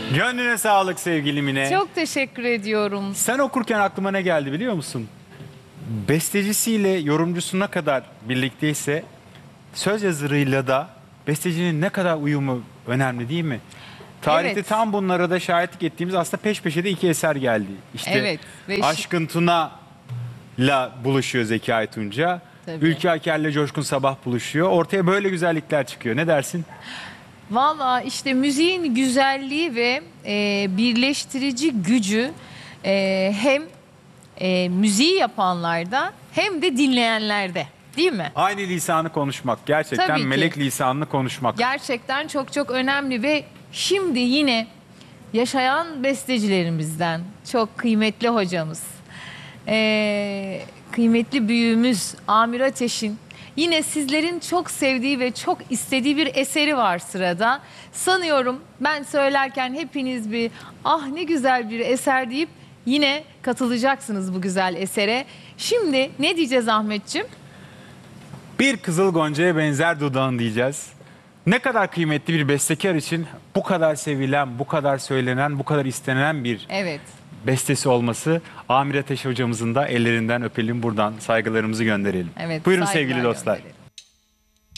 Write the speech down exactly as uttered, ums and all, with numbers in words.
Gönlüne sağlık sevgili Mine. Çok teşekkür ediyorum. Sen okurken aklıma ne geldi biliyor musun? Bestecisiyle yorumcusuna kadar birlikteyse söz yazarıyla da bestecinin ne kadar uyumu önemli değil mi? Tarihte Evet. tam bunlara da şahitlik ettiğimiz aslında peş peşe de iki eser geldi. İşte Evet, ve Aşkın Tuna'la buluşuyor Zekai Tunca. Tabii. Ülke Aker'le Coşkun Sabah buluşuyor. Ortaya böyle güzellikler çıkıyor. Ne dersin? Valla işte müziğin güzelliği ve e, birleştirici gücü e, hem e, müziği yapanlarda hem de dinleyenlerde, değil mi? Aynı lisanı konuşmak. Gerçekten Tabii ki. melek lisanını konuşmak. Gerçekten çok çok önemli ve şimdi yine yaşayan bestecilerimizden çok kıymetli hocamız, e, kıymetli büyüğümüz Amir Ateş'in yine sizlerin çok sevdiği ve çok istediği bir eseri var sırada. Sanıyorum ben söylerken hepiniz bir ah ne güzel bir eser deyip yine katılacaksınız bu güzel esere. Şimdi ne diyeceğiz Ahmetciğim? Bir kızıl goncaya benzer dudağın diyeceğiz. Ne kadar kıymetli bir bestekar için bu kadar sevilen, bu kadar söylenen, bu kadar istenen bir Evet. bestesi olması. Amir Ateş hocamızın da ellerinden öpelim, buradan saygılarımızı gönderelim. Evet. Buyurun saygılar sevgili dostlar. gönderelim.